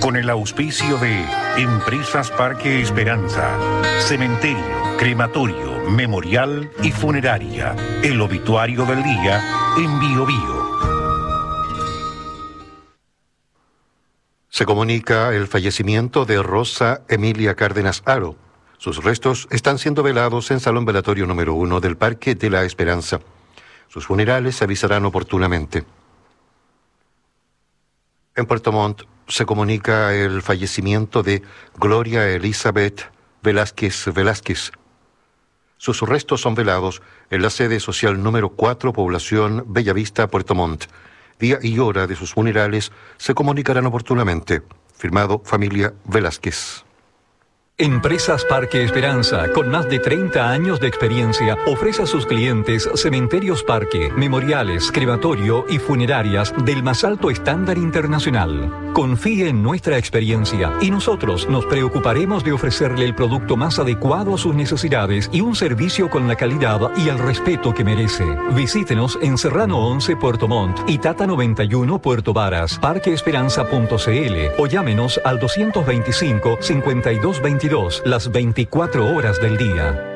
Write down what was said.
Con el auspicio de Empresas Parque Esperanza, Cementerio, Crematorio, Memorial y Funeraria. El obituario del día en Biobío. Se comunica el fallecimiento de Rosa Emilia Cárdenas Haro. Sus restos están siendo velados en Salón Velatorio número 1 del Parque de la Esperanza. Sus funerales se avisarán oportunamente. En Puerto Montt se comunica el fallecimiento de Gloria Elizabeth Velázquez. Sus restos son velados en la sede social número 4, población Bellavista, Puerto Montt. Día y hora de sus funerales se comunicarán oportunamente. Firmado Familia Velázquez. Empresas Parque Esperanza, con más de 30 años de experiencia, ofrece a sus clientes cementerios parque, memoriales, crematorio y funerarias del más alto estándar internacional. Confíe en nuestra experiencia y nosotros nos preocuparemos de ofrecerle el producto más adecuado a sus necesidades y un servicio con la calidad y el respeto que merece. Visítenos en Serrano 11, Puerto Montt y Tata 91, Puerto Varas, parqueesperanza.cl o llámenos al 225-5222 las 24 horas del día.